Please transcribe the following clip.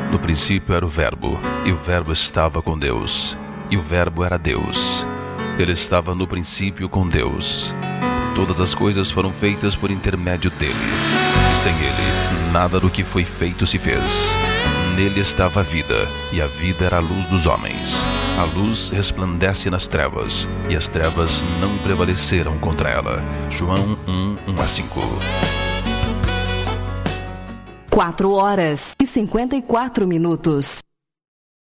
No princípio era o Verbo, e o Verbo estava com Deus, e o Verbo era Deus. Ele estava no princípio com Deus. Todas as coisas foram feitas por intermédio dele, e sem ele, nada do que foi feito se fez. Nele estava a vida, e a vida era a luz dos homens. A luz resplandece nas trevas, e as trevas não prevaleceram contra ela. João 1:1-5. 4 horas e 54 minutos.